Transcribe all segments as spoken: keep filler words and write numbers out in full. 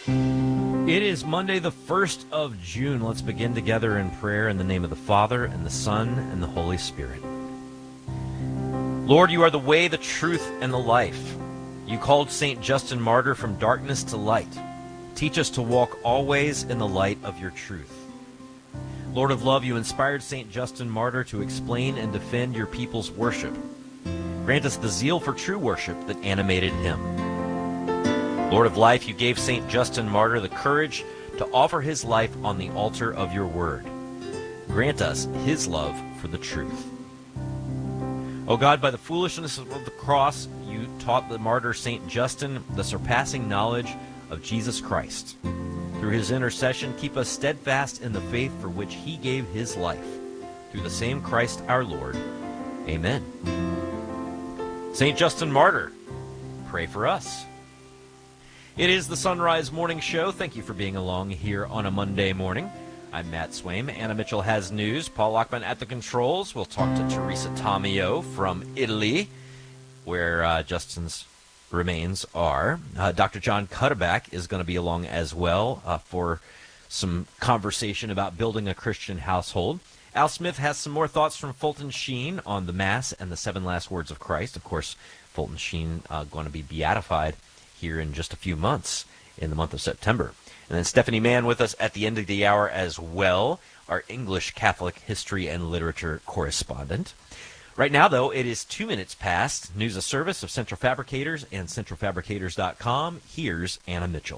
It is Monday, the first of June. Let's begin together in prayer in the name of the Father, and the Son, and the Holy Spirit. Lord, you are the way, the truth, and the life. You called Saint Justin Martyr from darkness to light. Teach us to walk always in the light of your truth. Lord of love, you inspired Saint Justin Martyr to explain and defend your people's worship. Grant us the zeal for true worship that animated him. Lord of life, you gave Saint Justin Martyr the courage to offer his life on the altar of your word. Grant us his love for the truth. O God, by the foolishness of the cross, you taught the martyr Saint Justin the surpassing knowledge of Jesus Christ. Through his intercession, keep us steadfast in the faith for which he gave his life. Through the same Christ our Lord. Amen. Saint Justin Martyr, pray for us. It is the Sunrise Morning Show. Thank you for being along here on a Monday morning. I'm Matt Swaim. Anna Mitchell has news. Paul Lockman at the controls. We'll talk to Teresa Tomeo from Italy, where uh, Justin's remains are. Uh, Doctor John Cuddeback is going to be along as well uh, for some conversation about building a Christian household. Al Smith has some more thoughts from Fulton Sheen on the Mass and the seven last words of Christ. Of course, Fulton Sheen uh, going to be beatified here in just a few months, in the month of September. And then Stephanie Mann with us at the end of the hour as well, our English Catholic history and literature correspondent. Right now, though, it is two minutes past. News of service of Central Fabricators and central fabricators dot com. Here's Anna Mitchell.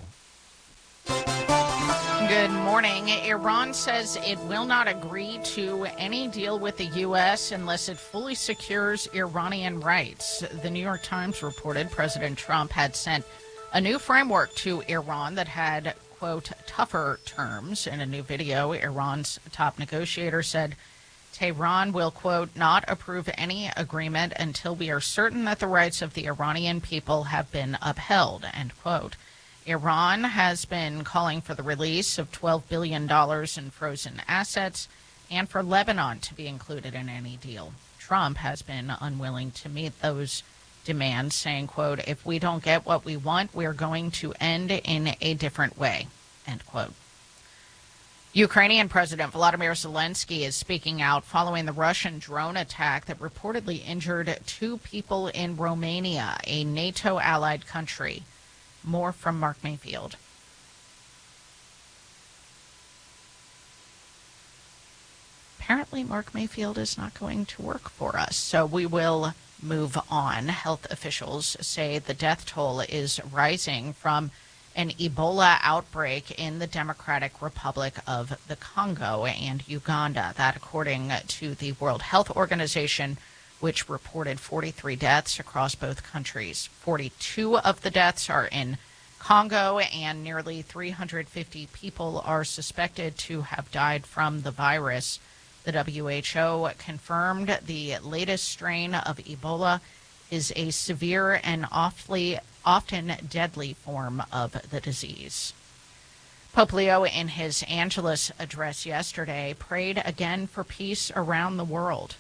Good morning. Iran says it will not agree to any deal with the U S unless it fully secures Iranian rights. The New York Times reported President Trump had sent a new framework to Iran that had, quote, tougher terms. In a new video, Iran's top negotiator said Tehran will, quote, not approve any agreement until we are certain that the rights of the Iranian people have been upheld, end quote. Iran has been calling for the release of twelve billion dollars in frozen assets and for Lebanon to be included in any deal. Trump has been unwilling to meet those demands, saying, quote, if we don't get what we want, we're going to end in a different way, end quote. Ukrainian President Volodymyr Zelensky is speaking out following the Russian drone attack that reportedly injured two people in Romania, a NATO-allied country. More from Mark Mayfield. Apparently, Mark Mayfield is not going to work for us, so we will move on. Health officials say the death toll is rising from an Ebola outbreak in the Democratic Republic of the Congo and Uganda. That, according to the World Health Organization, which reported forty-three deaths across both countries. forty-two of the deaths are in Congo, and nearly three hundred fifty people are suspected to have died from the virus. The W H O confirmed the latest strain of Ebola is a severe and awfully, often deadly form of the disease. Pope Leo, in his Angelus address yesterday, prayed again for peace around the world.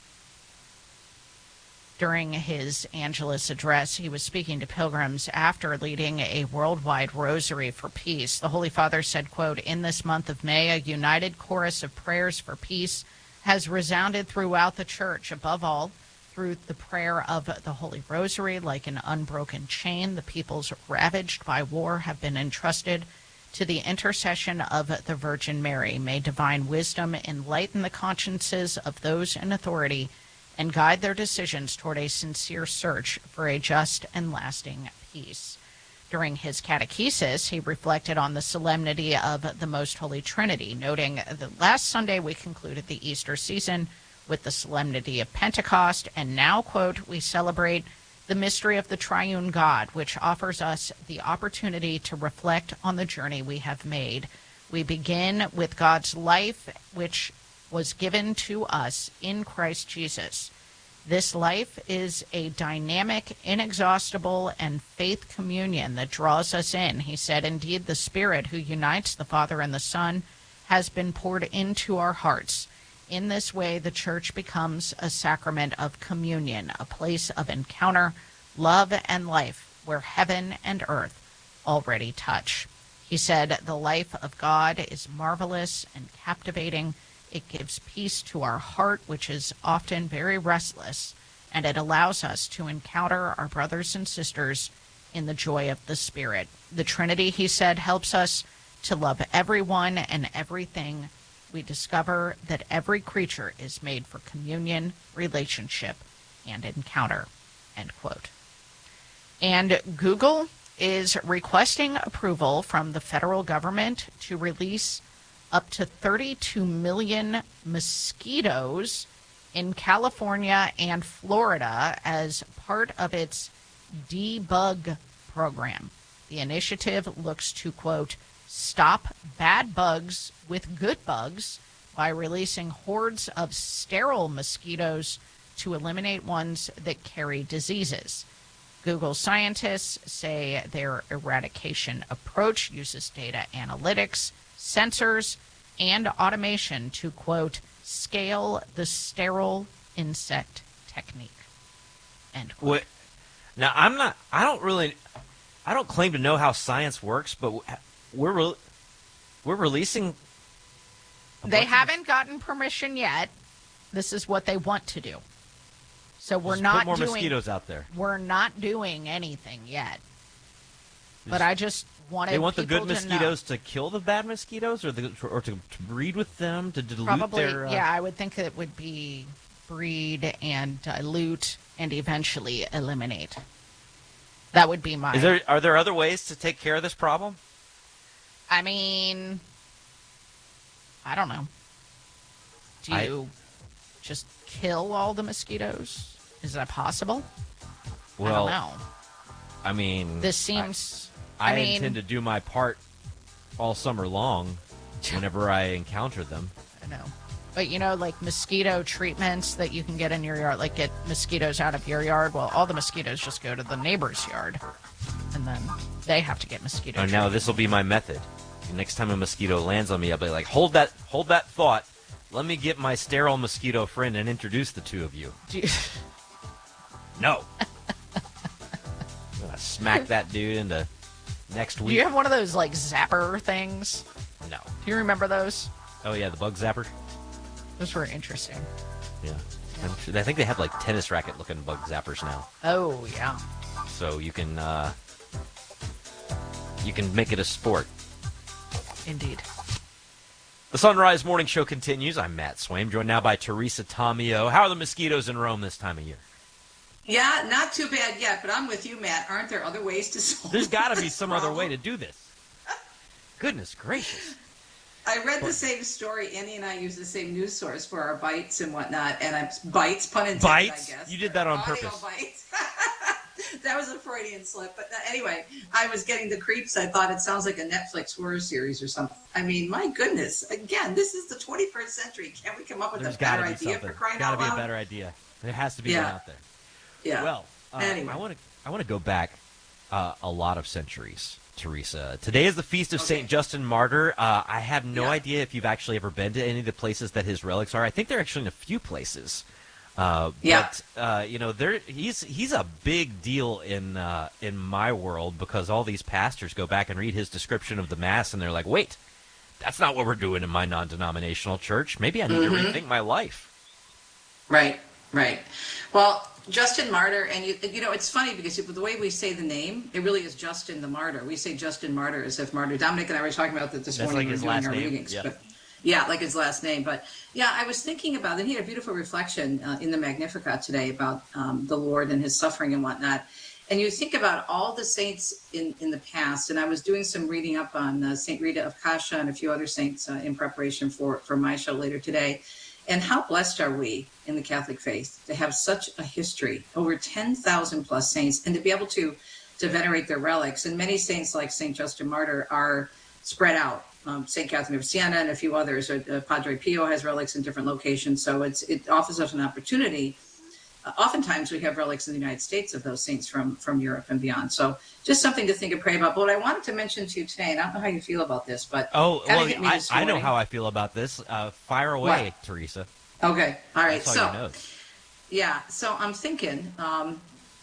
During his Angelus address, he was speaking to pilgrims after leading a worldwide rosary for peace. The Holy Father said, quote, in this month of May, a united chorus of prayers for peace has resounded throughout the Church. Above all, through the prayer of the Holy Rosary, like an unbroken chain, the peoples ravaged by war have been entrusted to the intercession of the Virgin Mary. May divine wisdom enlighten the consciences of those in authority and guide their decisions toward a sincere search for a just and lasting peace. During his catechesis, he reflected on the solemnity of the Most Holy Trinity, noting that last Sunday we concluded the Easter season with the solemnity of Pentecost, and now, quote, we celebrate the mystery of the triune God, which offers us the opportunity to reflect on the journey we have made. We begin with God's life, which was given to us in Christ Jesus. This life is a dynamic, inexhaustible, and faith communion that draws us in. He said, indeed, the Spirit who unites the Father and the Son has been poured into our hearts. In this way, the Church becomes a sacrament of communion, a place of encounter, love, and life, where heaven and earth already touch. He said, "The life of God is marvelous and captivating. It gives peace to our heart, which is often very restless, and it allows us to encounter our brothers and sisters in the joy of the Spirit. The Trinity," he said, "helps us to love everyone and everything. We discover that every creature is made for communion, relationship, and encounter." End quote. And Google is requesting approval from the federal government to release up to thirty-two million mosquitoes in California and Florida as part of its debug program. The initiative looks to, quote, "stop bad bugs with good bugs by releasing hordes of sterile mosquitoes to eliminate ones that carry diseases." Google scientists say their eradication approach uses data analytics, sensors, and automation to, quote, "scale the sterile insect technique." End quote. What, now, I'm not, I don't really, I don't claim to know how science works, but we're, re, we're releasing. They haven't gotten permission yet. This is what they want to do. So we're Just not put more doing, mosquitoes out there. We're not doing anything yet. But I just wanted They want the people good to mosquitoes know. to kill the bad mosquitoes, or the, or to, to breed with them to dilute Probably, their. Uh... yeah. I would think it would be breed and dilute and eventually eliminate. That would be my. Is there are there other ways to take care of this problem? I mean, I don't know. Do you I... just kill all the mosquitoes? Is that possible? Well, I don't know. I mean, this seems. I, I, I mean, intend to do my part all summer long whenever I encounter them. I know. But, you know, like mosquito treatments that you can get in your yard, like get mosquitoes out of your yard. Well, all the mosquitoes just go to the neighbor's yard, and then they have to get mosquito Oh, now this will be my method. The next time a mosquito lands on me, I'll be like, hold that, hold that thought. Let me get my sterile mosquito friend and introduce the two of you. Do you... No. I'm gonna smack that dude into next week. Do you have one of those, like, zapper things? No. Do you remember those? Oh, yeah, the bug zapper? Those were interesting. Yeah. I'm sure, I think they have, like, tennis racket-looking bug zappers now. Oh, yeah. So you can, uh... you can make it a sport. Indeed. The Sunrise Morning Show continues. I'm Matt Swaim, joined now by Teresa Tomeo. How are the mosquitoes in Rome this time of year? Yeah, not too bad yet, but I'm with you, Matt. Aren't there other ways to solve There's got to be this some problem? other way to do this. Goodness gracious. I read the same story. Annie and I use the same news source for our bites and whatnot, and I'm bites, pun intended, Bites? I guess. You did that on Audio purpose. Bites. That was a Freudian slip. But anyway, I was getting the creeps. I thought it sounds like a Netflix horror series or something. I mean, my goodness. Again, this is the twenty-first century. Can't we come up with There's a better gotta be idea something. for crying gotta out loud? Gotta be a better idea. There has to be Yeah. one out there. Yeah. Well, uh, Anyway. I want to I want to go back uh, a lot of centuries, Teresa. Today is the feast of Okay. Saint Justin Martyr. Uh, I have no Yeah. idea if you've actually ever been to any of the places that his relics are. I think they're actually in a few places. Uh, Yeah. But uh, you know, there he's he's a big deal in uh, in my world because all these pastors go back and read his description of the Mass, and they're like, "Wait, that's not what we're doing in my non-denominational church. Maybe I need Mm-hmm. to rethink my life." Right, right. Well, Justin Martyr, and you, you know, it's funny because the way we say the name, it really is Justin the Martyr. We say Justin Martyr as if Martyr. Dominic and I were talking about that this That's morning. like when his we were doing last our name, readings, yeah. but yeah, like his last name. But yeah, I was thinking about it. He had a beautiful reflection uh, in the Magnificat today about um, the Lord and his suffering and whatnot. And you think about all the saints in, in the past, and I was doing some reading up on uh, Saint Rita of Cascia and a few other saints uh, in preparation for, for my show later today. And how blessed are we in the Catholic faith to have such a history, over ten thousand plus saints, and to be able to, to venerate their relics. And many saints like Saint Justin Martyr are spread out. Um, Saint Catherine of Siena and a few others. Uh, Padre Pio has relics in different locations. So it's it offers us an opportunity. Uh, oftentimes we have relics in the United States of those saints from, from Europe and beyond. So just something to think and pray about. But what I wanted to mention to you today, and I don't know how you feel about this, but Oh, kinda well, hit me I, this I know morning. how I feel about this. Uh, fire away, What? Teresa. Okay. All right. That's all So you know. yeah, so I'm thinking, um,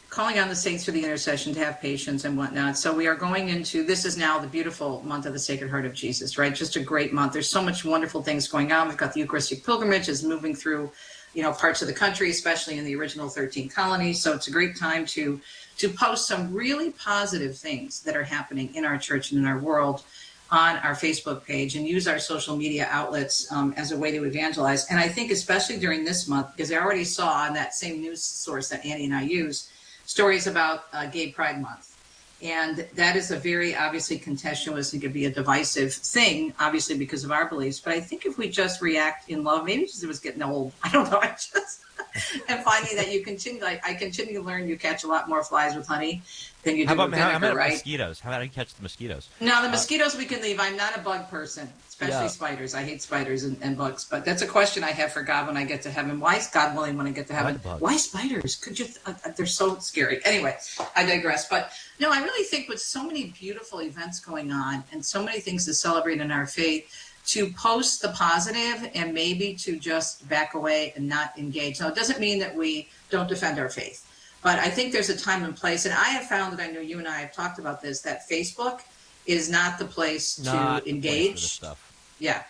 calling on the saints for the intercession to have patience and whatnot. So we are going into, this is now the beautiful month of the Sacred Heart of Jesus, right? Just a great month. There's so much wonderful things going on. We've got the Eucharistic pilgrimage is moving through, you know, parts of the country, especially in the original thirteen colonies. So it's a great time to, to post some really positive things that are happening in our church and in our world on our Facebook page, and use our social media outlets um, as a way to evangelize. And I think especially during this month, because I already saw on that same news source that Annie and I use, stories about uh, Gay Pride Month. And that is a very obviously contentious and could be a divisive thing, obviously because of our beliefs. But I think if we just react in love, maybe because it was getting old, I don't know, I just, and finding that you continue, like I continue to learn you catch a lot more flies with honey than you do how about, with vinegar, how about right? mosquitoes? How about you catch the mosquitoes? No, the Uh, mosquitoes we can leave. I'm not a bug person, especially Yeah. spiders. I hate spiders and, and bugs. But that's a question I have for God when I get to heaven. Why is God willing when I get to heaven? like bugs. Why spiders? Could you? Th- uh, they're so scary. Anyway, I digress. But no, I really think with so many beautiful events going on and so many things to celebrate in our faith, to post the positive and maybe to just back away and not engage. Now, it doesn't mean that we don't defend our faith. But I think there's a time and place, and I have found that I know you and I have talked about this, that Facebook is not the place Not to the place for engage. this stuff. Yeah.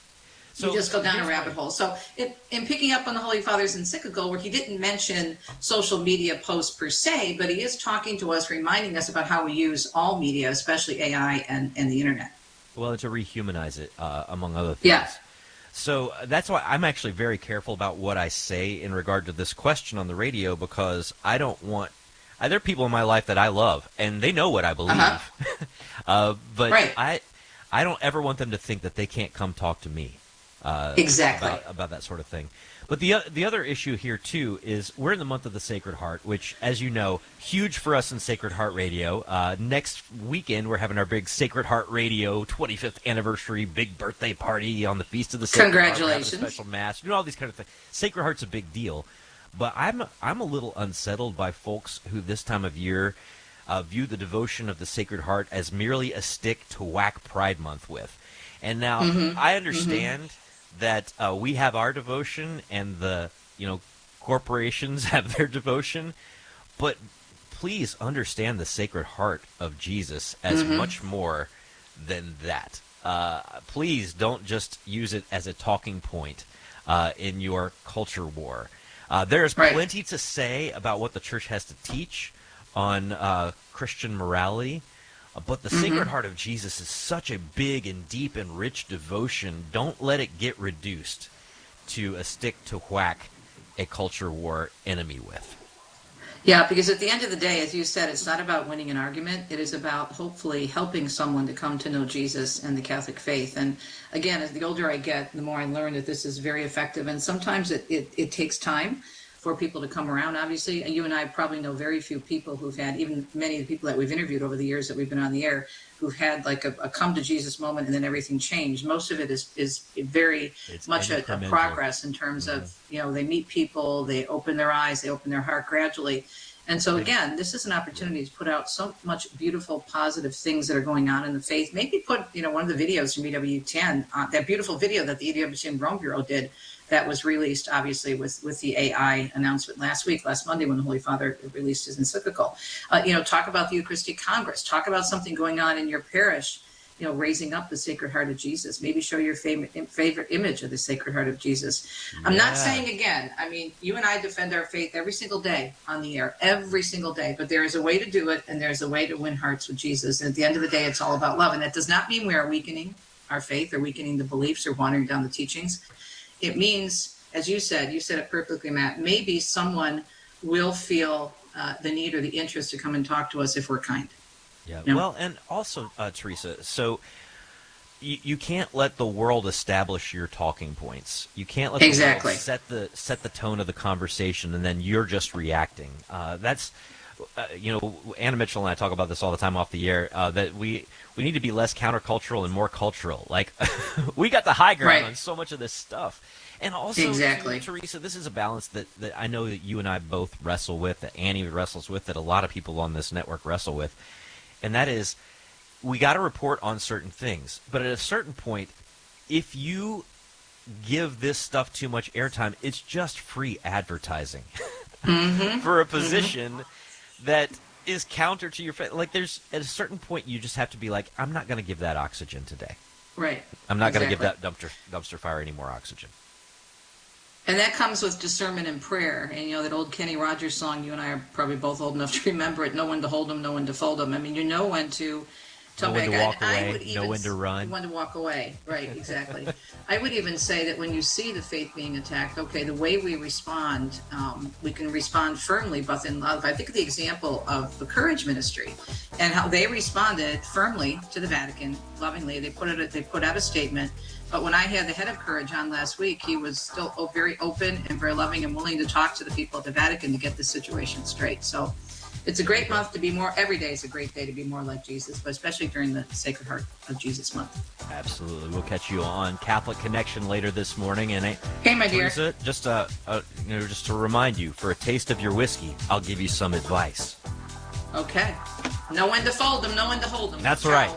So you just go down a here's rabbit my- hole. So in, in picking up on the Holy Father's encyclical, where he didn't mention social media posts per se, but he is talking to us, reminding us about how we use all media, especially A I and, and the internet. Well, to rehumanize it, uh, among other things. Yeah. So uh, that's why I'm actually very careful about what I say in regard to this question on the radio, because I don't want uh, – there are people in my life that I love, and they know what I believe. Uh-huh. uh, but Right. I I don't ever want them to think that they can't come talk to me uh, Exactly. about, about that sort of thing. But the, uh, the other issue here, too, is we're in the month of the Sacred Heart, which, as you know, huge for us in Sacred Heart Radio. Uh, next weekend, we're having our big Sacred Heart Radio twenty-fifth anniversary big birthday party on the Feast of the Sacred Heart. We're having a Congratulations. special mass, you know, all these kind of things. Sacred Heart's a big deal. But I'm, I'm a little unsettled by folks who this time of year uh, view the devotion of the Sacred Heart as merely a stick to whack Pride Month with. And now, Mhm. I understand that uh, we have our devotion and the, you know, corporations have their devotion, but please understand the Sacred Heart of Jesus as Mhm. much more than that. Uh, please don't just use it as a talking point uh, in your culture war. Uh, there's Right. plenty to say about what the church has to teach on uh, Christian morality, uh, but the Sacred Heart of Jesus is such a big and deep and rich devotion. Don't let it get reduced to a stick to whack a culture war enemy with. Yeah, because at the end of the day, as you said, it's not about winning an argument. It is about hopefully helping someone to come to know Jesus and the Catholic faith. And again, as the older I get, the more I learn that this is very effective. And sometimes it, it, it takes time for people to come around, obviously. And you and I probably know very few people who've had, even many of the people that we've interviewed over the years that we've been on the air, who've had like a, a come to Jesus moment and then everything changed. Most of it is, is very It's much a, a incremental. progress in terms of, you know, they meet people, they open their eyes, they open their heart gradually. And so again, this is an opportunity to put out so much beautiful, positive things that are going on in the faith. Maybe put, you know, one of the videos from E W ten, uh, that beautiful video that the E W ten Rome Bureau did that was released, obviously, with, with the A I announcement last week, last Monday, when the Holy Father released his encyclical. Uh, you know, talk about the Eucharistic Congress. Talk about something going on in your parish, you know, raising up the Sacred Heart of Jesus. Maybe show your favorite, favorite image of the Sacred Heart of Jesus. I'm not Yeah. saying, again, I mean, you and I defend our faith every single day on the air, every single day, but there is a way to do it, and there's a way to win hearts with Jesus. And at the end of the day, it's all about love. And that does not mean we are weakening our faith or weakening the beliefs or watering down the teachings. It means, as you said, you said it perfectly, Matt, maybe someone will feel uh, the need or the interest to come and talk to us if we're kind. Yeah. No. Well, and also, uh, Teresa, so you, you can't let the world establish your talking points. You can't let the Exactly. world set the set the tone of the conversation, and then you're just reacting. Uh, that's, uh, you know, Anna Mitchell and I talk about this all the time off the air. Uh, that we we need to be less countercultural and more cultural. Like we got the high ground Right. on so much of this stuff. And also, Exactly. Teresa, this is a balance that, that I know that you and I both wrestle with, that Annie wrestles with, that a lot of people on this network wrestle with. And that is, we got to report on certain things. But at a certain point, if you give this stuff too much airtime, it's just free advertising Mm-hmm. for a position that is counter to your faith. Like, there's at a certain point you just have to be like, I'm not going to give that oxygen today. Right. I'm not exactly. going to give that dumpster dumpster fire any more oxygen. And that comes with discernment and prayer. And, you know, that old Kenny Rogers song, you and I are probably both old enough to remember it, know when to hold them, know when to fold them. I mean, you know when to know when to walk away, know when to run. When to walk away, right, exactly. I would even say that when you see the faith being attacked, okay, the way we respond, um, we can respond firmly, but in love. I think of the example of the Courage Ministry and how they responded firmly to the Vatican, lovingly. They put it, they put out a statement. But when I had the head of Courage on last week, he was still very open and very loving and willing to talk to the people at the Vatican to get the situation straight. So it's a great month to be more, every day is a great day to be more like Jesus, but especially during the Sacred Heart of Jesus month. Absolutely. We'll catch you on Catholic Connection later this morning. And hey, my dear. Teresa, just, uh, uh, you know, just to remind you, for a taste of your whiskey, I'll give you some advice. Okay. Know when to fold them, know when to hold them. That's Ciao. right.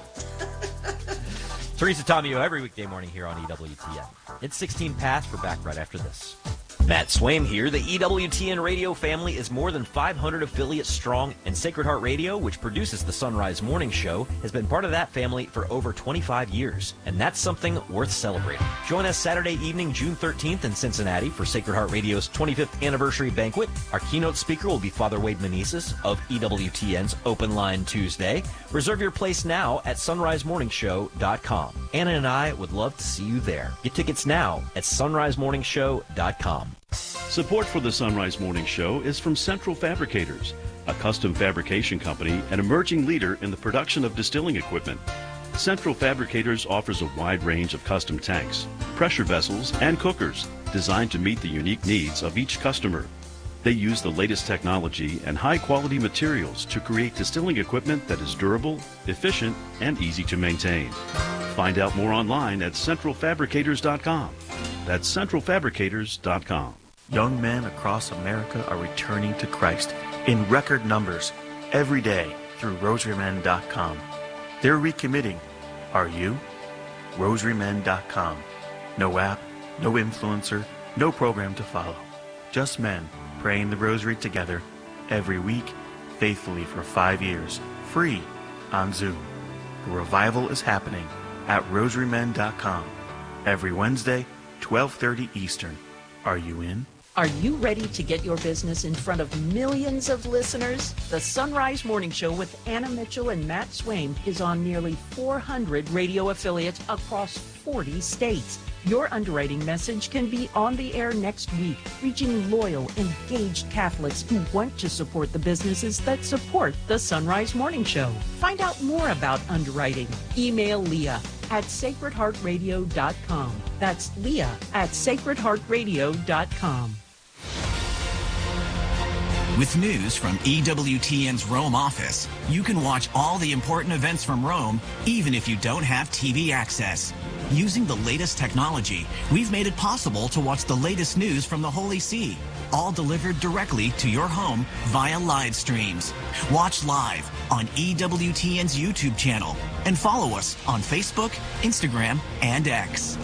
Teresa Tomeo every weekday morning here on E W T N. It's sixteen past. We're back right after this. Matt Swaim here. The E W T N radio family is more than five hundred affiliates strong, and Sacred Heart Radio, which produces the Sunrise Morning Show, has been part of that family for over twenty-five years, and that's something worth celebrating. Join us Saturday evening, June thirteenth in Cincinnati for Sacred Heart Radio's twenty-fifth anniversary banquet. Our keynote speaker will be Father Wade Meneses of E W T N's Open Line Tuesday. Reserve your place now at sunrise morning show dot com. Anna and I would love to see you there. Get tickets now at sunrise morning show dot com. Support for the Sunrise Morning Show is from Central Fabricators, a custom fabrication company and emerging leader in the production of distilling equipment. Central Fabricators offers a wide range of custom tanks, pressure vessels, and cookers designed to meet the unique needs of each customer. They use the latest technology and high-quality materials to create distilling equipment that is durable, efficient, and easy to maintain. Find out more online at central fabricators dot com. That's central fabricators dot com. Young men across America are returning to Christ in record numbers every day through rosary men dot com. They're recommitting. Are you? rosary men dot com. No app, no influencer, no program to follow. Just men praying the rosary together every week, faithfully for five years, free on Zoom. The revival is happening at rosary men dot com every Wednesday, twelve thirty Eastern. Are you in? Are you ready to get your business in front of millions of listeners? The Sunrise Morning Show with Anna Mitchell and Matt Swaim is on nearly four hundred radio affiliates across forty states. Your underwriting message can be on the air next week, reaching loyal, engaged Catholics who want to support the businesses that support the Sunrise Morning Show. Find out more about underwriting. Email Leah at sacred heart radio dot com. That's Leah at sacred heart radio dot com. With news from E W T N's Rome office, you can watch all the important events from Rome, even if you don't have T V access. Using the latest technology, we've made it possible to watch the latest news from the Holy See, all delivered directly to your home via live streams. Watch live on E W T N's YouTube channel and follow us on Facebook, Instagram, and X.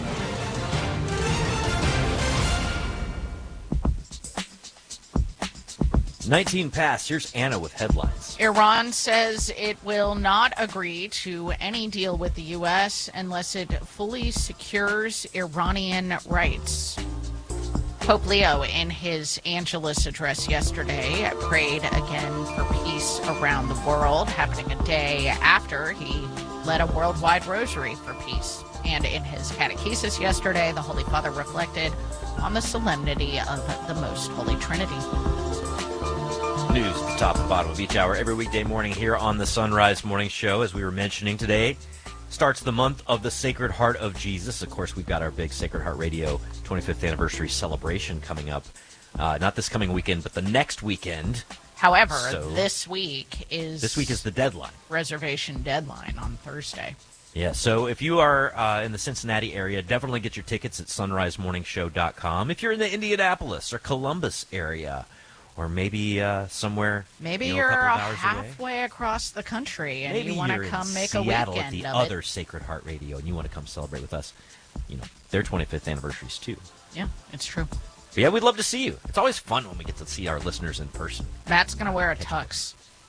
nineteen past. Here's Anna with headlines. Iran says it will not agree to any deal with the U S unless it fully secures Iranian rights. Pope Leo, in his Angelus address yesterday, prayed again for peace around the world, happening a day after he led a worldwide rosary for peace. And in his catechesis yesterday, the Holy Father reflected on the solemnity of the Most Holy Trinity. News at the top and bottom of each hour every weekday morning here on the Sunrise Morning Show. As we were mentioning today, starts the month of the Sacred Heart of Jesus. Of course, we've got our big Sacred Heart Radio twenty-fifth anniversary celebration coming up. Uh, not this coming weekend, but the next weekend. However, So, this week is This week is the deadline. reservation deadline on Thursday. Yeah, so if you are uh, in the Cincinnati area, definitely get your tickets at sunrise morning show dot com. If you're in the Indianapolis or Columbus area, or maybe uh, somewhere, Maybe you know, you're a couple of hours halfway away. across the country and Maybe you want to you're come in make Seattle a at weekend the of other it. Sacred Heart Radio, and you want to come celebrate with us. You know, their twenty-fifth anniversaries too. Yeah, it's true. But yeah, we'd love to see you. It's always fun when we get to see our listeners in person. Matt's going to wear a tux.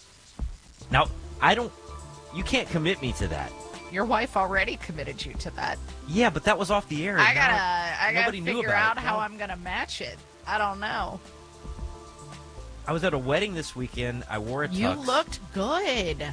Now, I don't, you can't commit me to that. Your wife already committed you to that. Yeah, but that was off the air. I Now gotta, I gotta nobody knew figure about out it. how No. I'm gonna match it. I don't know. I was at a wedding this weekend. I wore a tux. You looked good.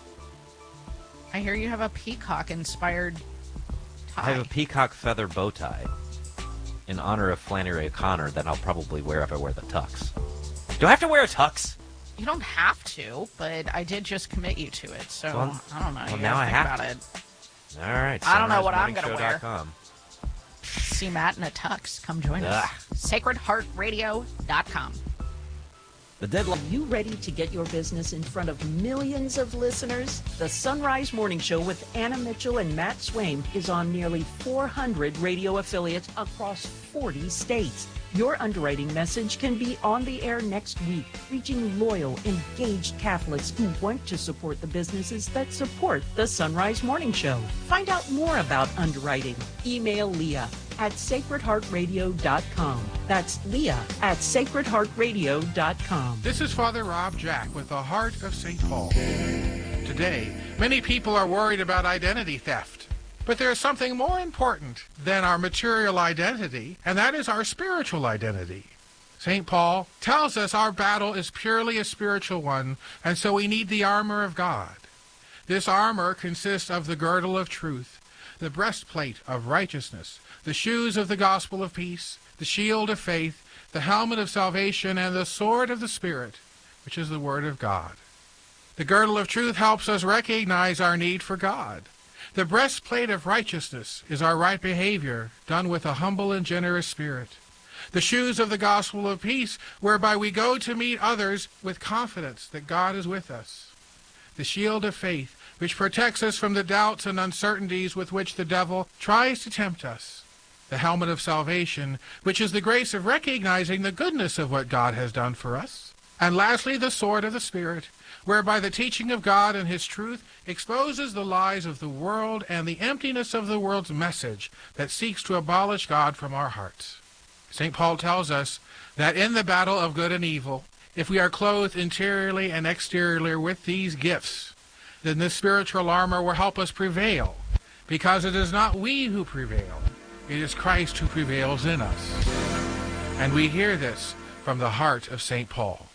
I hear you have a peacock-inspired tie. I have a peacock feather bow tie in honor of Flannery O'Connor that I'll probably wear if I wear the tux. Do I have to wear a tux? You don't have to, but I did just commit you to it, so Well, I don't know. well, You now gotta I think have about to. it. All right. I don't know what I'm gonna sunrise morning show dot com. See Matt in a tux. Come join us. Ugh. sacred heart radio dot com. The deadline. Are you ready to get your business in front of millions of listeners? The Sunrise Morning Show with Anna Mitchell and Matt Swaim is on nearly four hundred radio affiliates across forty states. Your underwriting message can be on the air next week, reaching loyal, engaged Catholics who want to support the businesses that support the Sunrise Morning Show. Find out more about underwriting. Email Leah at sacred heart radio dot com. That's Leah at sacred heart radio dot com. This is Father Rob Jack with the Heart of Saint Paul. Today, many people are worried about identity theft. But there is something more important than our material identity, and that is our spiritual identity. Saint Paul tells us our battle is purely a spiritual one, and so we need the armor of God. This armor consists of the girdle of truth, the breastplate of righteousness, the shoes of the gospel of peace, the shield of faith, the helmet of salvation, and the sword of the Spirit, which is the word of God. The girdle of truth helps us recognize our need for God. The breastplate of righteousness is our right behavior, done with a humble and generous spirit. The shoes of the gospel of peace, whereby we go to meet others with confidence that God is with us. The shield of faith, which protects us from the doubts and uncertainties with which the devil tries to tempt us. The helmet of salvation, which is the grace of recognizing the goodness of what God has done for us. And lastly, the sword of the Spirit, whereby the teaching of God and his truth exposes the lies of the world and the emptiness of the world's message that seeks to abolish God from our hearts. Saint Paul tells us that in the battle of good and evil, if we are clothed interiorly and exteriorly with these gifts, then this spiritual armor will help us prevail, because it is not we who prevail, it is Christ who prevails in us. And we hear this from the heart of Saint Paul.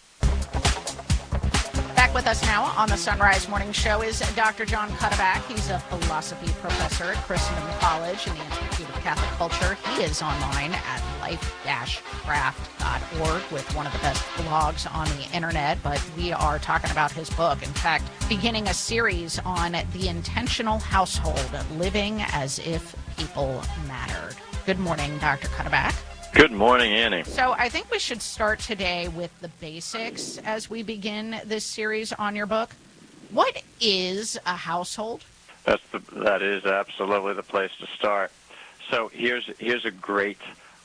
Back with us now on the Sunrise Morning Show is Doctor John Cuddeback. He's a philosophy professor at Christendom College in the Institute of Catholic Culture. He is online at life dash craft dot org with one of the best blogs on the internet, but we are talking about his book. In fact, beginning a series on the intentional household, living as if people mattered. Good morning, Doctor Cuddeback. Good morning, Annie. So I think we should start today with the basics as we begin this series on your book. What is a household? That's the, that is absolutely the place to start. So here's here's a great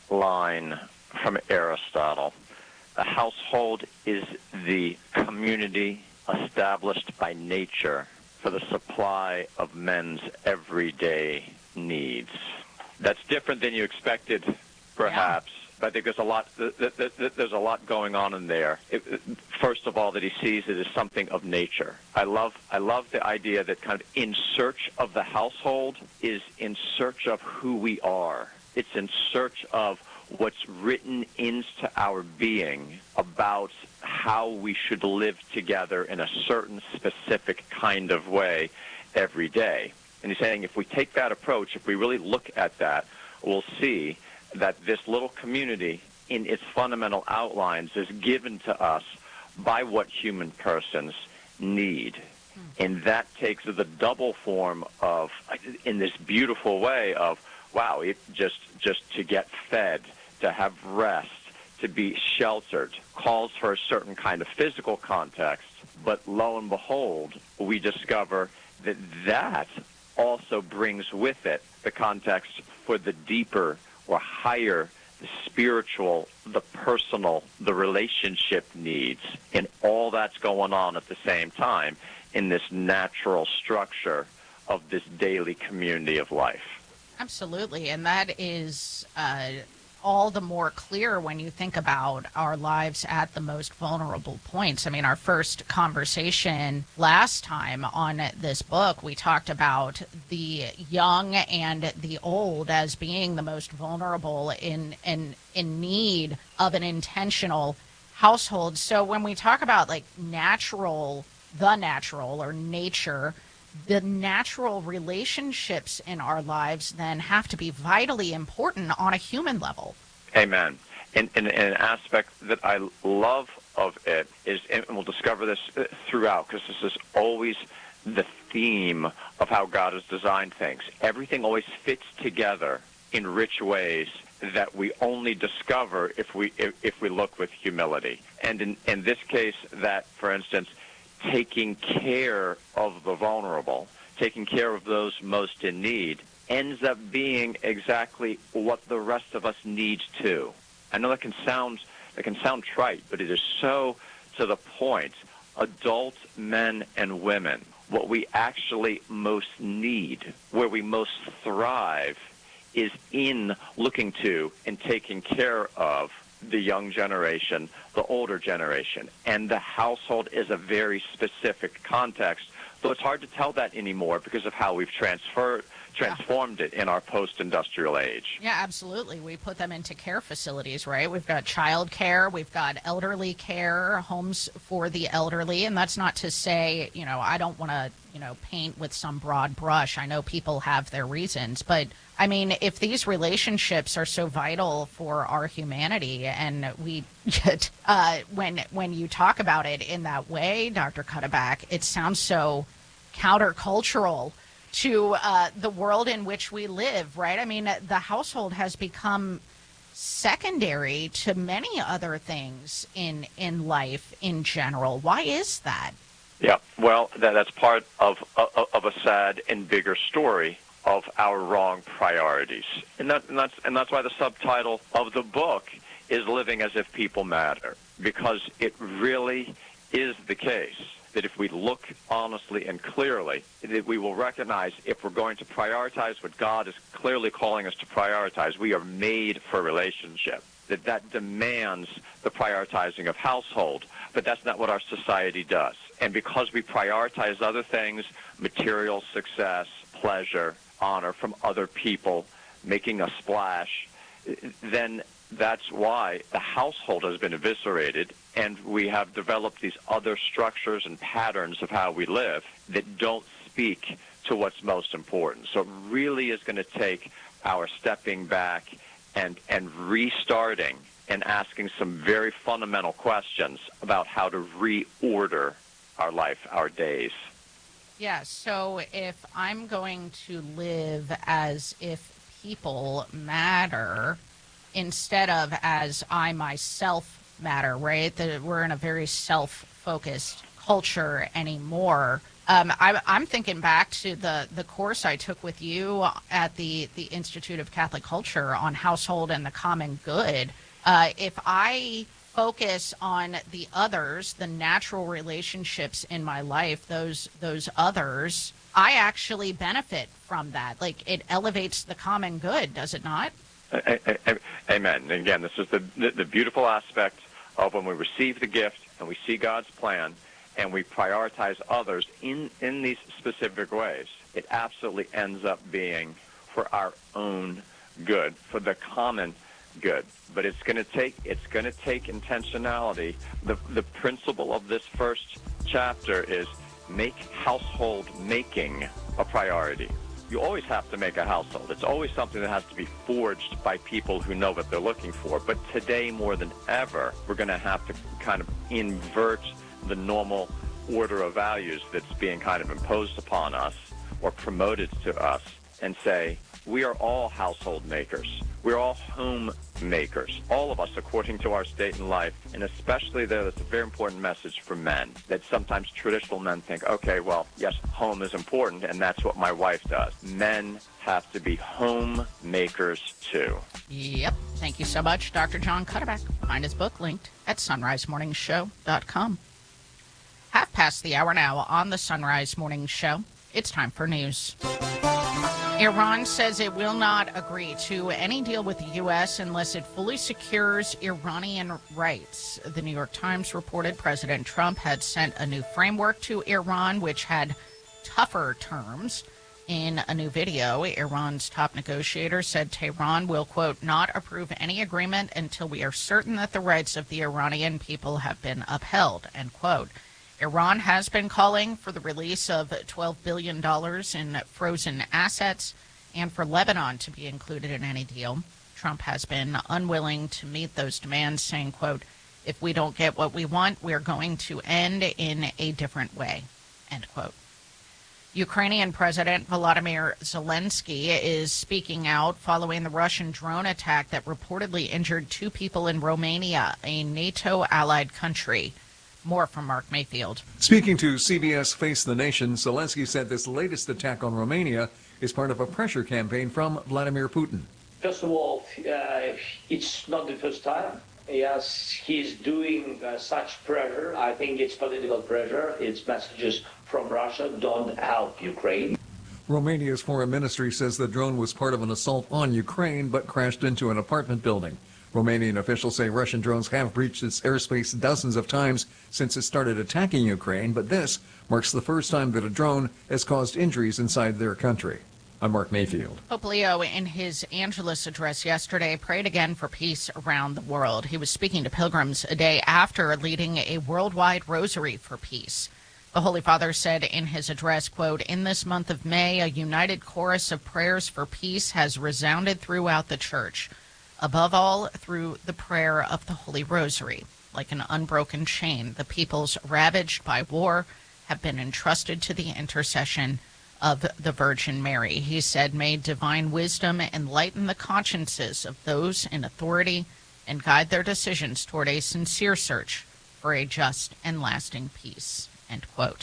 line from Aristotle. A household is the community established by nature for the supply of men's everyday needs. That's different than you expected, perhaps. Yeah. But I think there's a lot. There's a lot going on in there. It, first of all, that he sees it as something of nature. I love. I love the idea that kind of in search of the household is in search of who we are. It's in search of what's written into our being about how we should live together in a certain specific kind of way every day. And he's saying if we take that approach, if we really look at that, we'll see that this little community in its fundamental outlines is given to us by what human persons need. Hmm. And that takes the double form of, in this beautiful way of, wow, it just, just to get fed, to have rest, to be sheltered, calls for a certain kind of physical context. But lo and behold, we discover that that also brings with it the context for the deeper or higher, the spiritual, the personal, the relationship needs, and all that's going on at the same time in this natural structure of this daily community of life. Absolutely, and that is uh, all the more clear when you think about our lives at the most vulnerable points. I mean, our first conversation last time on this book, we talked about the young and the old as being the most vulnerable in in in need of an intentional household. So when we talk about like natural, the natural or nature, the natural relationships in our lives then have to be vitally important on a human level. Amen. And, and, and an aspect that I love of it is, and we'll discover this throughout, because this is always the theme of how God has designed things. Everything always fits together in rich ways that we only discover if we if, if we look with humility. And in, in this case, that, for instance, taking care of the vulnerable, taking care of those most in need, ends up being exactly what the rest of us need too. I know that can sound that can sound trite, but it is so to the point. Adult men and women, what we actually most need, where we most thrive, is in looking to and taking care of the young generation, the older generation. And the household is a very specific context, though it's hard to tell that anymore because of how we've transferred, transformed it in our post-industrial age. Yeah, absolutely. We put them into care facilities, right? We've got child care, we've got elderly care, homes for the elderly. And that's not to say, you know, I don't want to, you know, paint with some broad brush. I know people have their reasons, but I mean, if these relationships are so vital for our humanity, and we, uh, when when you talk about it in that way, Doctor Cuddeback, it sounds so countercultural to uh, the world in which we live, right? I mean, the household has become secondary to many other things in in life in general. Why is that? Yeah, well, that, that's part of, of of a sad and bigger story of our wrong priorities. And, that, and, that's, and that's why the subtitle of the book is Living as If People Matter, because it really is the case that if we look honestly and clearly, that we will recognize if we're going to prioritize what God is clearly calling us to prioritize, we are made for relationship, that that demands the prioritizing of household, but that's not what our society does. And because we prioritize other things, material success, pleasure, honor from other people, making a splash, then that's why the household has been eviscerated, and we have developed these other structures and patterns of how we live that don't speak to what's most important. So it really is going to take our stepping back and, and restarting and asking some very fundamental questions about how to reorder our life, our days. Yeah, so if I'm going to live as if people matter instead of as I myself matter, right? That we're in a very self-focused culture anymore. Um, I, I'm thinking back to the, the course I took with you at the, the Institute of Catholic Culture on household and the common good. Uh, if I focus on the others, the natural relationships in my life, those those others, I actually benefit from that. Like, it elevates the common good, does it not? Amen. And again, this is the, the the beautiful aspect of when we receive the gift and we see God's plan and we prioritize others in, in these specific ways. It absolutely ends up being for our own good, for the common good. But it's going to take it's going to take intentionality. The the principle of this first chapter is make household making a priority. You always have to make a household. It's always something that has to be forged by people who know what they're looking for. But today, more than ever, we're going to have to kind of invert the normal order of values that's being kind of imposed upon us or promoted to us and say, we are all household makers. We're all home makers, all of us according to our state in life. And especially there, that's a very important message for men, that sometimes traditional men think, okay, well, yes, home is important, and that's what my wife does. Men have to be home makers too. Yep. Thank you so much, Doctor John Cuddeback. Find his book linked at sunrise morning show dot com. Half past the hour now on the Sunrise Morning Show. It's time for news. Iran says it will not agree to any deal with the U S unless it fully secures Iranian rights. The New York Times reported President Trump had sent a new framework to Iran, which had tougher terms. In a new video, Iran's top negotiator said Tehran will, quote, not approve any agreement until we are certain that the rights of the Iranian people have been upheld, end quote. Iran has been calling for the release of twelve billion dollars in frozen assets and for Lebanon to be included in any deal. Trump has been unwilling to meet those demands, saying, quote, if we don't get what we want, we're going to end in a different way, end quote. Ukrainian President Volodymyr Zelensky is speaking out following the Russian drone attack that reportedly injured two people in Romania, a NATO-allied country. More from Mark Mayfield. Speaking to C B S Face the Nation, Zelensky said this latest attack on Romania is part of a pressure campaign from Vladimir Putin. First of all, uh, it's not the first time. Yes, he's doing uh, such pressure. I think it's political pressure. It's messages from Russia, don't help Ukraine. Romania's foreign ministry says the drone was part of an assault on Ukraine but crashed into an apartment building. Romanian officials say Russian drones have breached its airspace dozens of times since it started attacking Ukraine, but this marks the first time that a drone has caused injuries inside their country. I'm Mark Mayfield. Pope Leo, in his Angelus address yesterday, prayed again for peace around the world. He was speaking to pilgrims a day after leading a worldwide rosary for peace. The Holy Father said in his address, quote, in this month of May, a united chorus of prayers for peace has resounded throughout the Church. Above all, through the prayer of the Holy Rosary. Like an unbroken chain, the peoples ravaged by war have been entrusted to the intercession of the Virgin Mary. He said, may divine wisdom enlighten the consciences of those in authority and guide their decisions toward a sincere search for a just and lasting peace, end quote.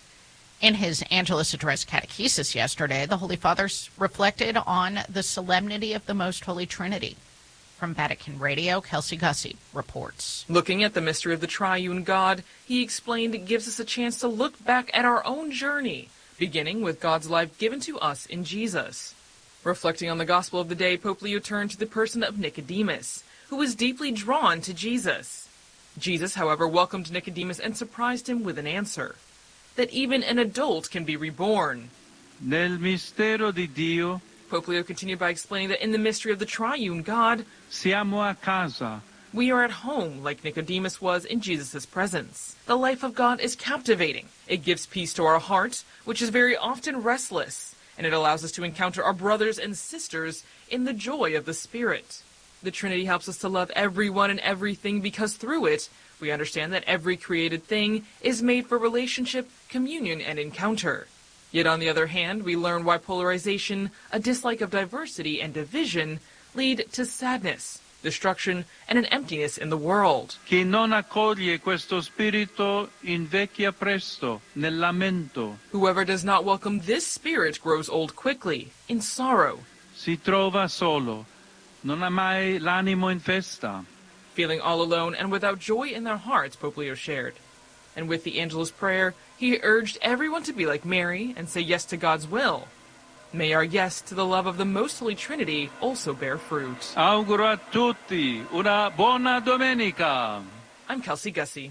In his Angelus Address Catechesis yesterday, the Holy Father reflected on the solemnity of the Most Holy Trinity. From Vatican Radio, Kelsey Gussie reports. Looking at the mystery of the triune God, he explained it gives us a chance to look back at our own journey, beginning with God's life given to us in Jesus. Reflecting on the gospel of the day, Pope Leo turned to the person of Nicodemus, who was deeply drawn to Jesus. Jesus, however, welcomed Nicodemus and surprised him with an answer, that even an adult can be reborn. Nel mistero di Dio, Pope Leo continued by explaining that in the mystery of the triune God, siamo a casa. We are at home, like Nicodemus was in Jesus' presence. The life of God is captivating. It gives peace to our heart, which is very often restless, and it allows us to encounter our brothers and sisters in the joy of the Spirit. The Trinity helps us to love everyone and everything because through it, we understand that every created thing is made for relationship, communion, and encounter. Yet on the other hand, we learn why polarization, a dislike of diversity, and division lead to sadness, destruction, and an emptiness in the world. Chi non accoglie questo spirito invecchia presto nel lamento. Whoever does not welcome this spirit grows old quickly, in sorrow. Si trova solo, non ha mai l'animo in festa. Feeling all alone and without joy in their hearts, Pope Leo shared. And with the Angelus prayer, he urged everyone to be like Mary and say yes to God's will. May our yes to the love of the Most Holy Trinity also bear fruit. Auguro a tutti una buona domenica. I'm Kelsey Gussie.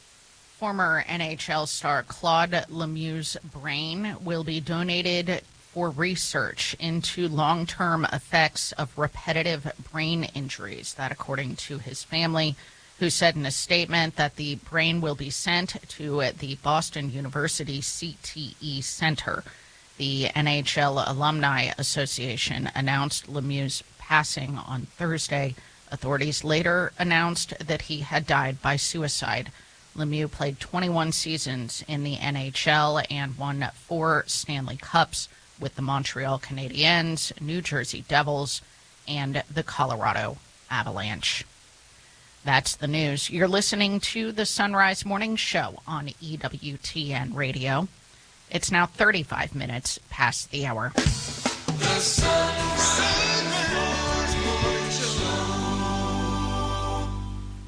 Former N H L star Claude Lemieux's brain will be donated for research into long-term effects of repetitive brain injuries. That, according to his family, who said in a statement that the brain will be sent to the Boston University C T E Center. The N H L Alumni Association announced Lemieux's passing on Thursday. Authorities later announced that he had died by suicide. Lemieux played twenty-one seasons in the N H L and won four Stanley Cups with the Montreal Canadiens, New Jersey Devils, and the Colorado Avalanche. That's the news. You're listening to the Sunrise Morning Show on E W T N Radio. It's now thirty-five minutes past the hour. The Sunrise Morning Show.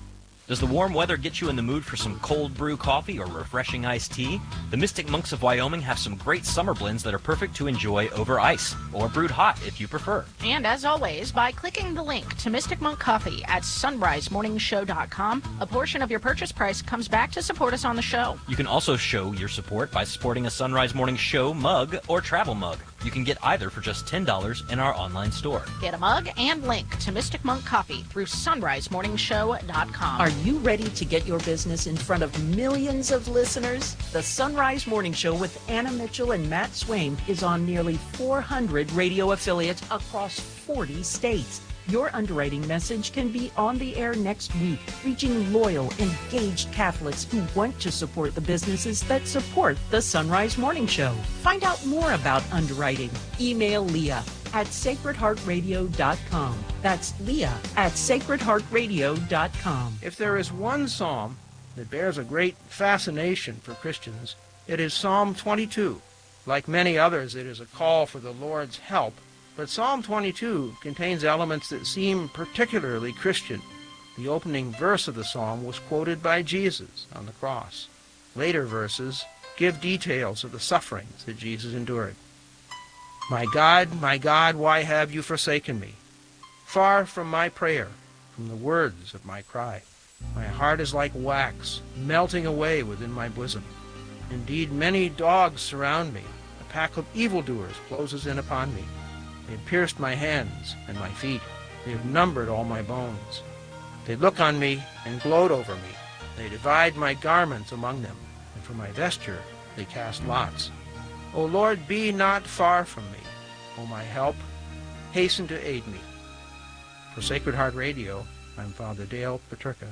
Does the warm weather get you in the mood for some cold brew coffee or refreshing iced tea? The Mystic Monks of Wyoming have some great summer blends that are perfect to enjoy over ice, or brewed hot if you prefer. And as always, by clicking the link to Mystic Monk Coffee at sunrise morning show dot com, a portion of your purchase price comes back to support us on the show. You can also show your support by supporting a Sunrise Morning Show mug or travel mug. You can get either for just ten dollars in our online store. Get a mug and link to Mystic Monk Coffee through sunrise morning show dot com. Are you ready to get your business in front of millions of listeners? The Sunrise Morning Show with Anna Mitchell and Matt Swaim is on nearly four hundred radio affiliates across forty states. Your underwriting message can be on the air next week, reaching loyal, engaged Catholics who want to support the businesses that support the Sunrise Morning Show. Find out more about underwriting. Email Leah at sacred heart radio dot com. That's Leah at sacred heart radio dot com. If there is one psalm that bears a great fascination for Christians, it is Psalm twenty-two. Like many others, it is a call for the Lord's help. But Psalm twenty-two contains elements that seem particularly Christian. The opening verse of the psalm was quoted by Jesus on the cross. Later verses give details of the sufferings that Jesus endured. My God, my God, why have you forsaken me? Far from my prayer, from the words of my cry. My heart is like wax, melting away within my bosom. Indeed, many dogs surround me. A pack of evildoers closes in upon me. They have pierced my hands and my feet. They have numbered all my bones. They look on me and gloat over me. They divide my garments among them, and for my vesture they cast lots. O Lord, be not far from me. O my help, hasten to aid me. For Sacred Heart Radio, I'm Father Dale Paterka.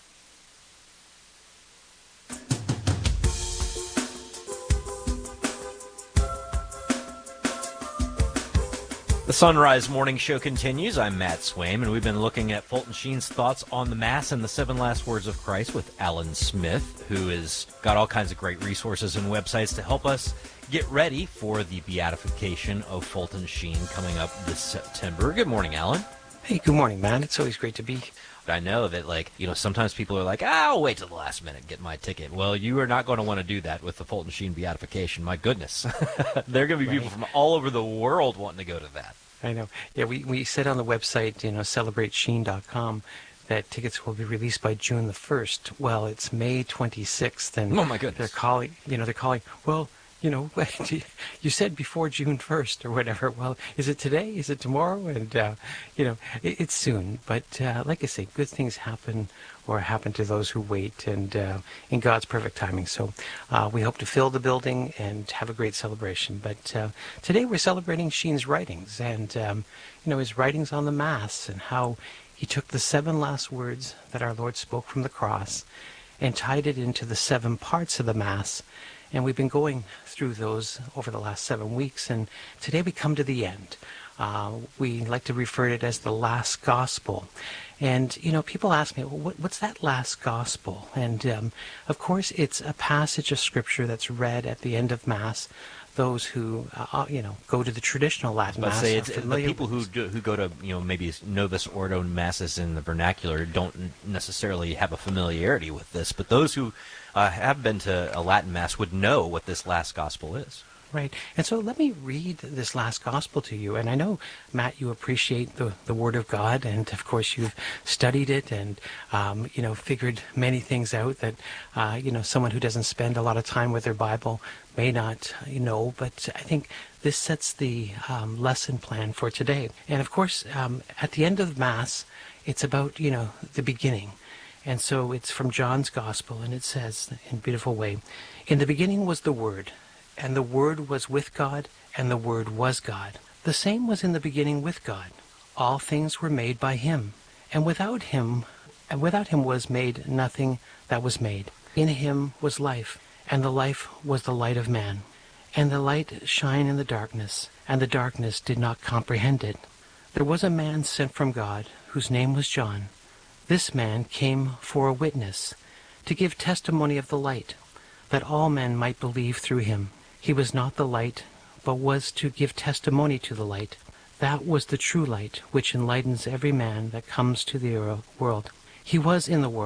The Sunrise Morning Show continues. I'm Matt Swaim, and we've been looking at Fulton Sheen's thoughts on the Mass and the Seven Last Words of Christ with Alan Smith, who has got all kinds of great resources and websites to help us get ready for the beatification of Fulton Sheen coming up this September. Good morning, Alan. Hey, good morning, man. It's always great to be. I know that, like, you know, sometimes people are like, ah, I'll wait till the last minute and get my ticket. Well, you are not going to want to do that with the Fulton Sheen beatification. My goodness. There are going to be right. people from all over the world wanting to go to that. I know. Yeah, we, we said on the website, you know, celebrate sheen dot com, that tickets will be released by June the first. Well, it's May twenty-sixth, and oh my goodness. they're calling, you know, they're calling, well, you know, you said before June first or whatever. Well, is it today? Is it tomorrow? And, uh, you know, it, it's soon. But uh, like I say, good things happen or happen to those who wait, and uh, in God's perfect timing. So uh, we hope to fill the building and have a great celebration. But uh, today we're celebrating Sheen's writings and, um, you know, his writings on the Mass and how he took the seven last words that our Lord spoke from the cross and tied it into the seven parts of the Mass. And we've been going through those over the last seven weeks, and today we come to the end. Uh, we like to refer to it as the last gospel. And, you know, people ask me, well, what, what's that last gospel? And, um, of course, it's a passage of Scripture that's read at the end of Mass. Those who, uh, you know, go to the traditional Latin Mass. Say it's the people who do, who go to, you know, maybe Novus Ordo Masses in the vernacular don't necessarily have a familiarity with this, but those who uh, have been to a Latin Mass would know what this last gospel is. Right. And so let me read this last gospel to you. And I know, Matt, you appreciate the, the Word of God, and of course you've studied it and, um, you know, figured many things out that, uh, you know, someone who doesn't spend a lot of time with their Bible may not know. But I think this sets the um, lesson plan for today. And of course, um, at the end of Mass, it's about, you know, the beginning. And so it's from John's Gospel, and it says in a beautiful way, "In the beginning was the Word, and the Word was with God, and the Word was God. The same was in the beginning with God. All things were made by him, and without him, and without him was made nothing that was made. In him was life, and the life was the light of man. And the light shined in the darkness, and the darkness did not comprehend it. There was a man sent from God, whose name was John. This man came for a witness, to give testimony of the light, that all men might believe through him. He was not the light, but was to give testimony to the light. That was the true light, which enlightens every man that comes to the world. He was in the world,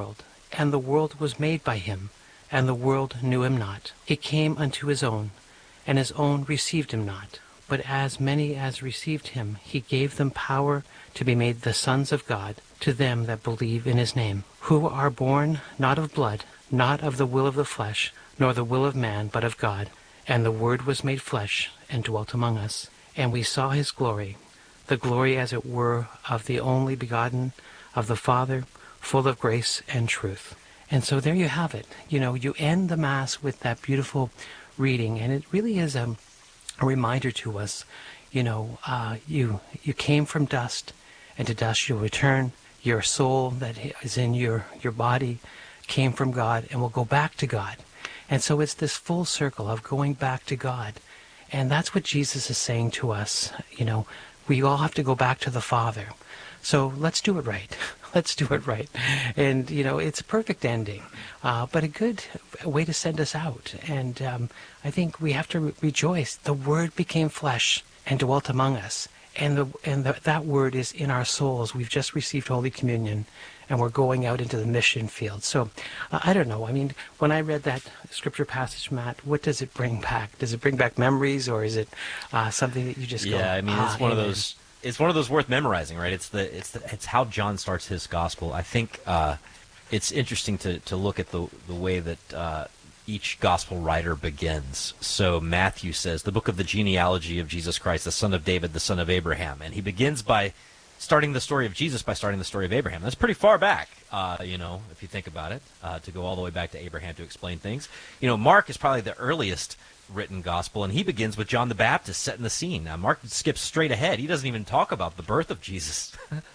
and the world was made by him, and the world knew him not. He came unto his own, and his own received him not. But as many as received him, he gave them power to be made the sons of God, to them that believe in his name, who are born not of blood, not of the will of the flesh, nor the will of man, but of God. And the Word was made flesh, and dwelt among us. And we saw his glory, the glory as it were of the only begotten of the Father, full of grace and truth. And so there you have it. You know, you end the Mass with that beautiful reading, and it really is a, a reminder to us, you know, uh, you you came from dust, and to dust you'll return. Your soul that is in your, your body came from God and will go back to God. And so it's this full circle of going back to God. And that's what Jesus is saying to us. You know, we all have to go back to the Father. So let's do it right. Let's do it right. And, you know, it's a perfect ending, uh, but a good way to send us out. And um, I think we have to re- rejoice. The Word became flesh and dwelt among us. And the and the, that Word is in our souls. We've just received Holy Communion, and we're going out into the mission field. So uh, I don't know. I mean, when I read that scripture passage, Matt, what does it bring back? Does it bring back memories, or is it uh, something that you just go, yeah, I mean, ah, it's one amen. of those. It's one of those worth memorizing, right? It's the it's the, it's how John starts his gospel. I think uh, it's interesting to, to look at the the way that uh, each gospel writer begins. So Matthew says, the book of the genealogy of Jesus Christ, the son of David, the son of Abraham, and he begins by starting the story of Jesus by starting the story of Abraham. That's pretty far back, uh, you know, if you think about it, uh, to go all the way back to Abraham to explain things. You know, Mark is probably the earliest written gospel, and he begins with John the Baptist setting the scene. Now, Mark skips straight ahead. He doesn't even talk about the birth of Jesus.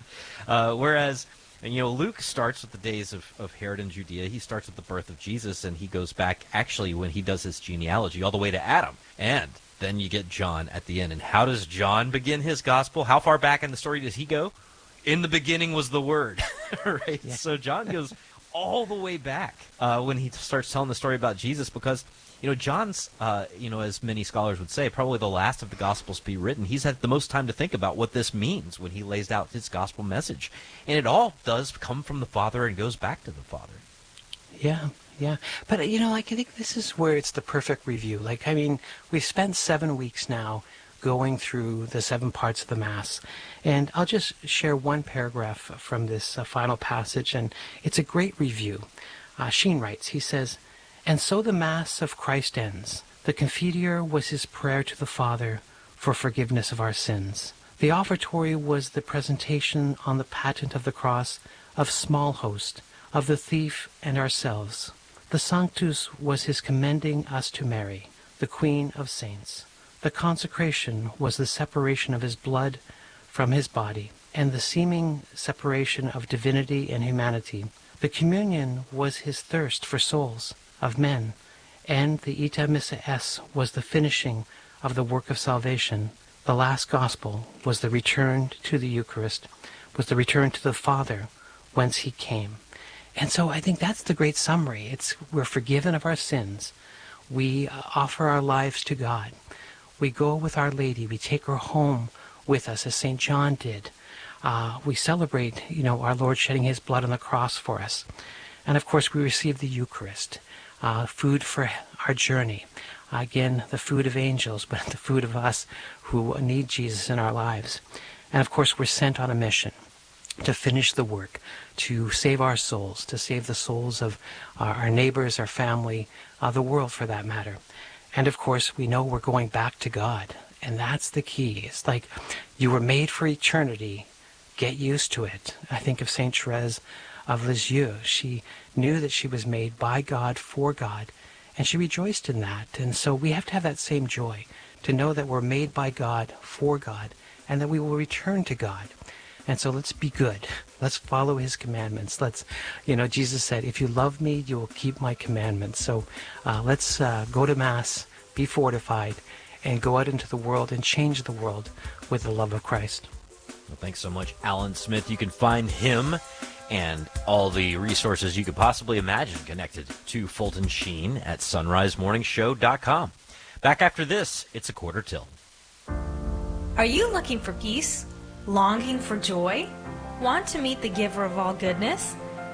uh, whereas, and, you know, Luke starts with the days of, of Herod and Judea. He starts with the birth of Jesus, and he goes back, actually, when he does his genealogy, all the way to Adam. And then you get John at the end. And how does John begin his gospel? How far back in the story does he go? In the beginning was the Word. Right? Yeah. So John goes all the way back uh, when he starts telling the story about Jesus, because, you know, John's, uh, you know, as many scholars would say, probably the last of the Gospels to be written. He's had the most time to think about what this means when he lays out his gospel message. And it all does come from the Father and goes back to the Father. Yeah, yeah. But, you know, like, I think this is where it's the perfect review. Like, I mean, we've spent seven weeks now going through the seven parts of the Mass. And I'll just share one paragraph from this uh, final passage, and it's a great review. Uh, Sheen writes, he says, "And so the Mass of Christ ends. The Confiteor was his prayer to the Father for forgiveness of our sins. The offertory was the presentation on the patent of the cross of small host, of the thief and ourselves. The Sanctus was his commending us to Mary, the Queen of Saints. The consecration was the separation of his blood from his body, and the seeming separation of divinity and humanity. The communion was his thirst for souls of men, and the Ita Missa Es was the finishing of the work of salvation. The last gospel was the return to the Eucharist, was the return to the Father, whence he came." And so I think that's the great summary. It's we're forgiven of our sins. We uh, offer our lives to God. We go with Our Lady. We take her home with us, as Saint John did. Uh, we celebrate, you know, our Lord shedding his blood on the cross for us. And of course, we receive the Eucharist, uh, food for our journey. Uh, again, the food of angels, but the food of us who need Jesus in our lives. And of course, we're sent on a mission to finish the work, to save our souls, to save the souls of our, our neighbors, our family, uh, the world for that matter. And of course, we know we're going back to God. And that's the key. It's like you were made for eternity. Get used to it. I think of Saint Therese of Lisieux. She knew that she was made by God, for God, and she rejoiced in that. And so we have to have that same joy, to know that we're made by God, for God, and that we will return to God. And so let's be good. Let's follow his commandments. Let's, you know, Jesus said, if you love me, you will keep my commandments. So uh, let's uh, go to Mass, be fortified, and go out into the world and change the world with the love of Christ. Well, thanks so much, Alan Smith. You can find him and all the resources you could possibly imagine connected to Fulton Sheen at sunrise morning show dot com. Back after this, it's a quarter till. Are you looking for peace? Longing for joy? Want to meet the giver of all goodness?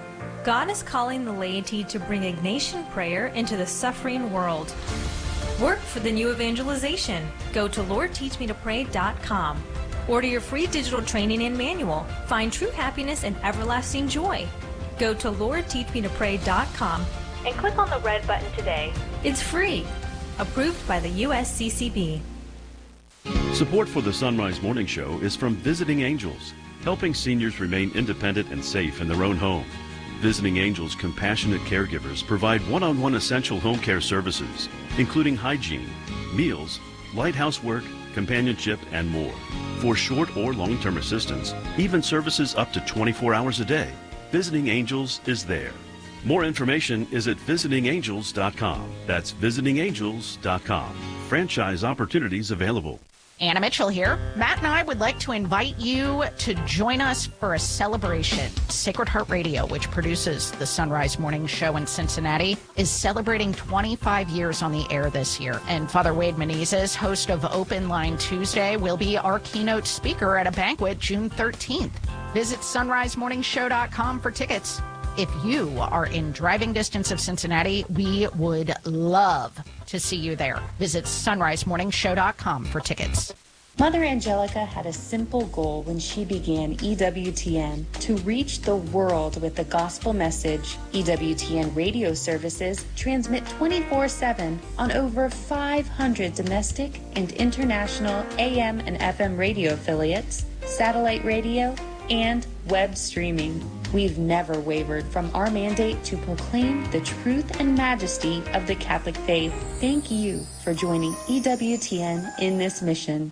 God is calling the laity to bring Ignatian prayer into the suffering world. Work for the new evangelization. Go to lord teach me to pray dot com. Order your free digital training and manual. Find true happiness and everlasting joy. Go to lord teach me to pray dot com and click on the red button today. It's free. Approved by the U S C C B. Support for the Sunrise Morning Show is from Visiting Angels, helping seniors remain independent and safe in their own home. Visiting Angels compassionate caregivers provide one-on-one essential home care services, including hygiene, meals, light housework, companionship, and more. For short or long-term assistance, even services up to twenty-four hours a day, Visiting Angels is there. More information is at visiting angels dot com. That's visiting angels dot com. Franchise opportunities available. Anna Mitchell here. Matt and I would like to invite you to join us for a celebration. Sacred Heart Radio, which produces the Sunrise Morning Show in Cincinnati, is celebrating twenty-five years on the air this year. And Father Wade Menezes, host of Open Line Tuesday, will be our keynote speaker at a banquet June thirteenth. Visit sunrise morning show dot com for tickets. If you are in driving distance of Cincinnati, we would love to see you there. Visit sunrise morning show dot com for tickets. Mother Angelica had a simple goal when she began E W T N, to reach the world with the gospel message. E W T N radio services transmit twenty-four seven on over five hundred domestic and international A M and F M radio affiliates, satellite radio, and web streaming. We've never wavered from our mandate to proclaim the truth and majesty of the Catholic faith. Thank you for joining E W T N in this mission.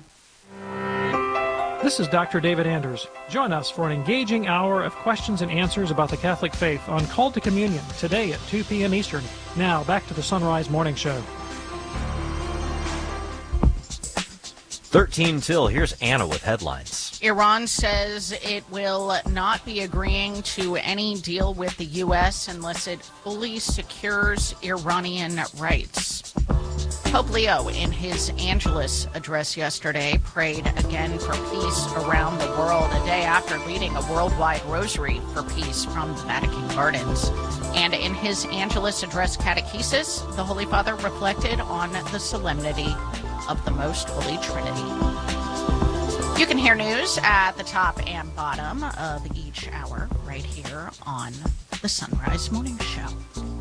This is Doctor David Anders. Join us for an engaging hour of questions and answers about the Catholic faith on Call to Communion today at two p.m. Eastern. Now, back to the Sunrise Morning Show. thirteen till, here's Anna with headlines. Iran says it will not be agreeing to any deal with the U S unless it fully secures Iranian rights. Pope Leo, in his Angelus address yesterday, prayed again for peace around the world, a day after leading a worldwide rosary for peace from the Vatican Gardens. And in his Angelus address catechesis, the Holy Father reflected on the solemnity of the Most Holy Trinity. You can hear news at the top and bottom of each hour right here on the Sunrise Morning Show.